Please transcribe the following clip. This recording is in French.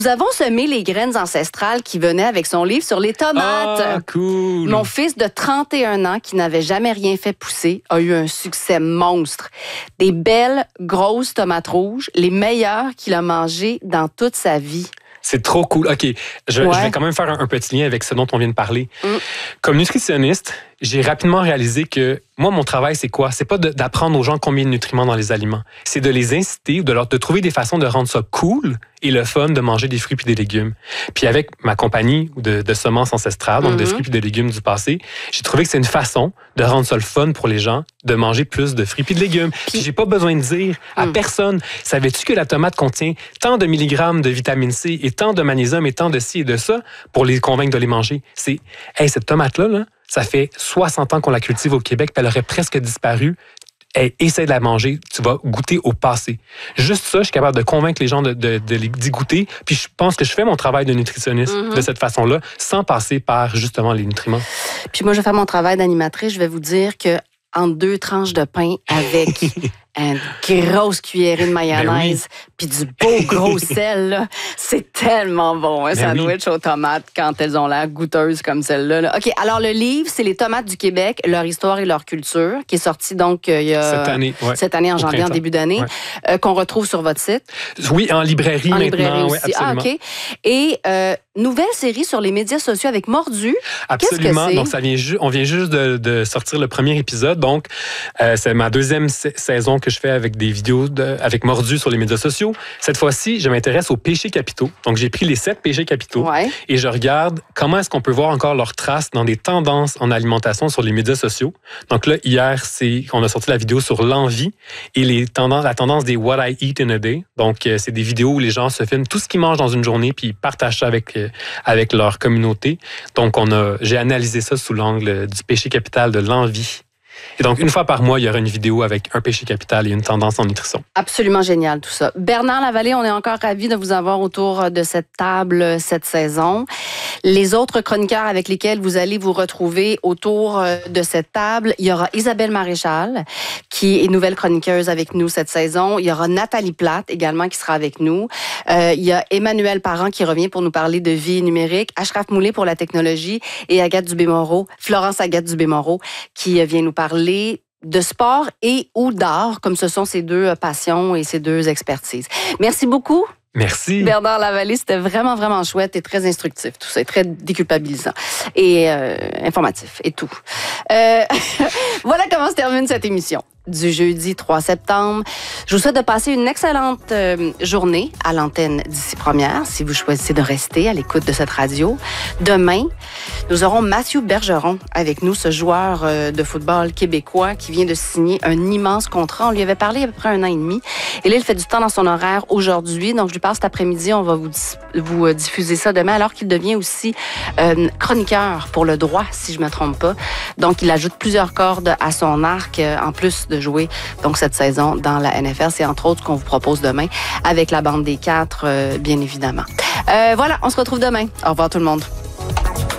Nous avons semé les graines ancestrales qui venaient avec son livre sur les tomates. Ah, cool! Mon fils de 31 ans, qui n'avait jamais rien fait pousser, a eu un succès monstre. Des belles, grosses tomates rouges, les meilleures qu'il a mangées dans toute sa vie. C'est trop cool. OK, je vais quand même faire un petit lien avec ce dont on vient de parler. Comme nutritionniste, j'ai rapidement réalisé que moi, mon travail, c'est quoi? C'est pas d'apprendre aux gens combien de nutriments dans les aliments. C'est de les inciter, de trouver des façons de rendre ça cool et le fun de manger des fruits et des légumes. Puis avec ma compagnie de semences ancestrales, donc de fruits et de légumes du passé, j'ai trouvé que c'est une façon de rendre ça le fun pour les gens, de manger plus de fruits et de légumes. Puis j'ai pas besoin de dire à personne, savais-tu que la tomate contient tant de milligrammes de vitamine C et tant de magnésium et tant de ci et de ça pour les convaincre de les manger? C'est, hey, cette tomate-là, ça fait 60 ans qu'on la cultive au Québec, puis elle aurait presque disparu. Hey, essaie de la manger, tu vas goûter au passé. Juste ça, je suis capable de convaincre les gens d'y goûter. Puis je pense que je fais mon travail de nutritionniste de cette façon-là, sans passer par justement les nutriments. Puis moi, je vais faire mon travail d'animatrice. Je vais vous dire que entre 2 tranches de pain avec une grosse cuillerée de mayonnaise puis du beau gros sel, là, c'est tellement bon, un sandwich aux tomates quand elles ont l'air goûteuses comme celle-là. Là. OK, alors le livre, c'est Les tomates du Québec, leur histoire et leur culture, qui est sorti donc il y a cette année en janvier, en début d'année, qu'on retrouve sur votre site. Oui, en librairie en maintenant. Librairie aussi. Absolument. Ah, OK. Et nouvelle série sur les médias sociaux avec Mordu. Absolument. Qu'est-ce que donc, on vient juste de sortir le premier épisode. Donc, c'est ma deuxième saison que je fais avec des vidéos avec Mordu sur les médias sociaux. Cette fois-ci, je m'intéresse aux péchés capitaux. Donc, j'ai pris les 7 péchés capitaux et je regarde comment est-ce qu'on peut voir encore leurs traces dans des tendances en alimentation sur les médias sociaux. Donc là, hier, on a sorti la vidéo sur l'envie et la tendance des What I Eat in a Day. Donc, c'est des vidéos où les gens se filment tout ce qu'ils mangent dans une journée puis ils partagent ça avec leur communauté. Donc, j'ai analysé ça sous l'angle du péché capital de l'envie. Et donc, une fois par mois, il y aura une vidéo avec un péché capital et une tendance en nutrition. Absolument génial, tout ça. Bernard Lavallée, on est encore ravis de vous avoir autour de cette table cette saison. Les autres chroniqueurs avec lesquels vous allez vous retrouver autour de cette table, il y aura Isabelle Maréchal, qui est nouvelle chroniqueuse avec nous cette saison. Il y aura Nathalie Plate également qui sera avec nous. Il y a Emmanuel Parent qui revient pour nous parler de vie numérique. Ashraf Moulay pour la technologie et Florence Agathe Dubé-Moreau qui vient nous parler de sport et ou d'art, comme ce sont ses 2 passions et ses 2 expertises. Merci beaucoup. Merci. Bernard Lavallée, c'était vraiment, vraiment chouette et très instructif. Tout ça est très déculpabilisant et informatif et tout. Voilà comment se termine cette émission du jeudi 3 septembre. Je vous souhaite de passer une excellente journée à l'antenne d'Ici Première, si vous choisissez de rester à l'écoute de cette radio. Demain, nous aurons Mathieu Bergeron avec nous, ce joueur de football québécois qui vient de signer un immense contrat. On lui avait parlé à peu près 1 an et demi. Et là, il fait du temps dans son horaire aujourd'hui. Donc, je lui passe cet après-midi. On va vous diffuser ça demain, alors qu'il devient aussi chroniqueur pour le droit, si je ne me trompe pas. Donc, il ajoute plusieurs cordes à son arc, en plus de jouer donc cette saison dans la NFL. C'est entre autres ce qu'on vous propose demain avec la bande des 4, bien évidemment. Voilà, on se retrouve demain. Au revoir tout le monde.